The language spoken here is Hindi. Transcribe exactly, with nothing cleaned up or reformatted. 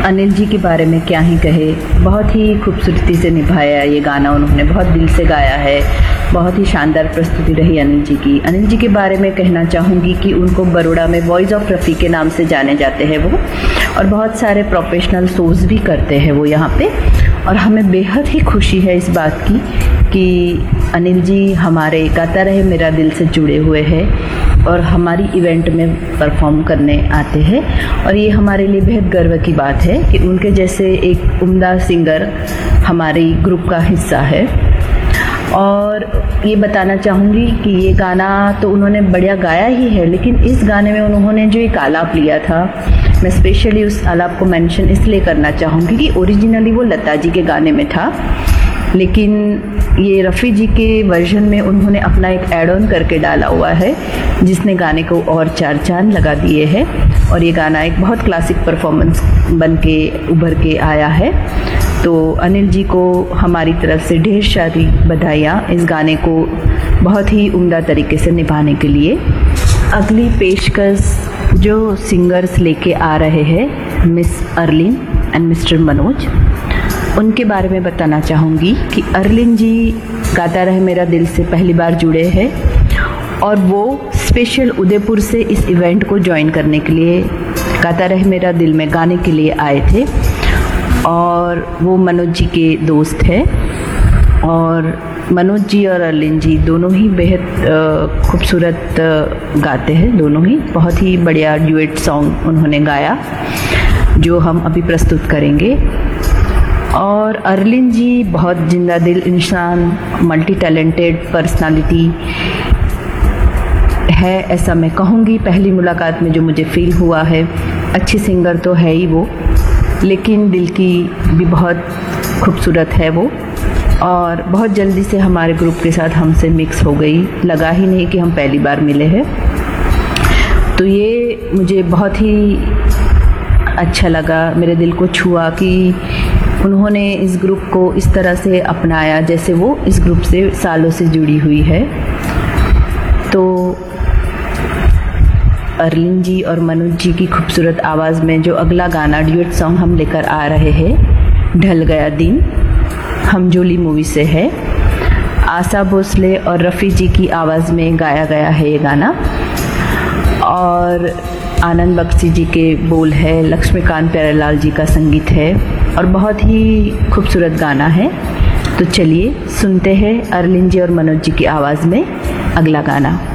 अनिल जी के बारे में क्या ही कहे, बहुत ही खूबसूरती से निभाया ये गाना उन्होंने, बहुत दिल से गाया है, बहुत ही शानदार प्रस्तुति रही अनिल जी की। अनिल जी के बारे में कहना चाहूँगी कि उनको बड़ौदा में वॉइस ऑफ रफ़ी के नाम से जाने जाते हैं वो, और बहुत सारे प्रोफेशनल शोज़ भी करते हैं वो यहाँ पे। और हमें बेहद ही खुशी है इस बात की कि अनिल जी हमारे गाता रहे मेरा दिल से जुड़े हुए हैं और हमारी इवेंट में परफॉर्म करने आते हैं। और ये हमारे लिए बेहद गर्व की बात है कि उनके जैसे एक उम्दा सिंगर हमारे ग्रुप का हिस्सा है। और ये बताना चाहूँगी कि ये गाना तो उन्होंने बढ़िया गाया ही है, लेकिन इस गाने में उन्होंने जो एक आलाप लिया था, मैं स्पेशली उस आलाप को मेंशन इसलिए करना चाहूँगी कि ओरिजिनली वो लता जी के गाने में था, लेकिन ये रफ़ी जी के वर्जन में उन्होंने अपना एक ऐड ऑन करके डाला हुआ है, जिसने गाने को और चार चांद लगा दिए हैं। और ये गाना एक बहुत क्लासिक परफॉर्मेंस बन के उभर के आया है। तो अनिल जी को हमारी तरफ से ढेर सारी बधाइयाँ इस गाने को बहुत ही उम्दा तरीके से निभाने के लिए। अगली पेशकश जो सिंगर्स लेके आ रहे हैं, miss Arlene and mister Manoj, उनके बारे में बताना चाहूँगी कि अर्लिन जी गाता रहे मेरा दिल से पहली बार जुड़े हैं और वो स्पेशल उदयपुर से इस इवेंट को ज्वाइन करने के लिए, गाता रहे मेरा दिल में गाने के लिए आए थे। और वो मनोज जी के दोस्त हैं और मनोज जी और अर्लिन जी दोनों ही बेहद खूबसूरत गाते हैं, दोनों ही बहुत ही बढ़िया ड्यूएट सॉन्ग उन्होंने गाया जो हम अभी प्रस्तुत करेंगे। और अर्लिन जी बहुत जिंदा दिल इंसान, मल्टी टैलेंटेड पर्सनालिटी है, ऐसा मैं कहूँगी। पहली मुलाकात में जो मुझे फील हुआ है, अच्छी सिंगर तो है ही वो, लेकिन दिल की भी बहुत खूबसूरत है वो, और बहुत जल्दी से हमारे ग्रुप के साथ हमसे मिक्स हो गई, लगा ही नहीं कि हम पहली बार मिले हैं। तो ये मुझे बहुत ही अच्छा लगा, मेरे दिल को छुआ कि उन्होंने इस ग्रुप को इस तरह से अपनाया जैसे वो इस ग्रुप से सालों से जुड़ी हुई है। तो अर्लिन जी और मनोज जी की खूबसूरत आवाज़ में जो अगला गाना ड्यूएट सॉन्ग हम लेकर आ रहे हैं, ढल गया दिन, हम जोली मूवी से है। आशा भोसले और रफ़ी जी की आवाज़ में गाया गया है ये गाना, और आनंद बख्शी जी के बोल है, लक्ष्मीकांत प्यारेलाल जी का संगीत है, और बहुत ही खूबसूरत गाना है। तो चलिए सुनते हैं अर्लिन जी और मनोज जी की आवाज़ में अगला गाना।